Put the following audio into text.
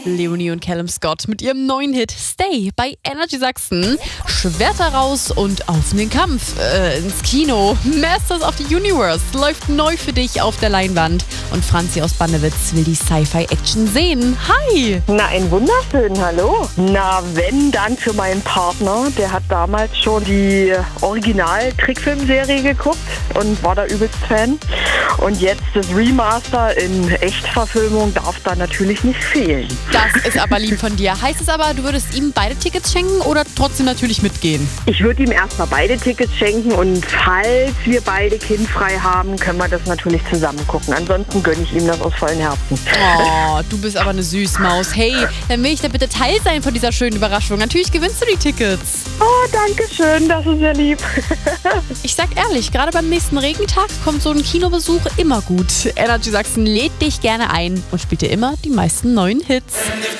Leonie und Callum Scott mit ihrem neuen Hit Stay bei Energy Sachsen. Schwerter raus und auf in den Kampf, ins Kino. Masters of the Universe läuft neu für dich auf der Leinwand. Und Franzi aus Bannewitz will die Sci-Fi-Action sehen. Hi! Na, ein wunderschönen Hallo. Na, wenn, dann für meinen Partner. Der hat damals schon die Original-Trickfilmserie geguckt und war da übelst Fan. Und jetzt das Remaster in Echtverfilmung darf da natürlich nicht fehlen. Das ist aber lieb von dir. Heißt es aber, du würdest ihm beide Tickets schenken oder trotzdem natürlich mitgehen? Ich würde ihm erstmal beide Tickets schenken und falls wir beide kindfrei haben, können wir das natürlich zusammen gucken. Ansonsten gönne ich ihm das aus vollem Herzen. Oh, du bist aber eine Süßmaus. Hey, dann will ich da bitte Teil sein von dieser schönen Überraschung. Natürlich gewinnst du die Tickets. Oh, danke schön, das ist sehr lieb. Ich sag ehrlich, gerade beim nächsten Regentag kommt so ein Kinobesuch immer gut. Energy Sachsen lädt dich gerne ein und spielt dir immer die meisten neuen Hits.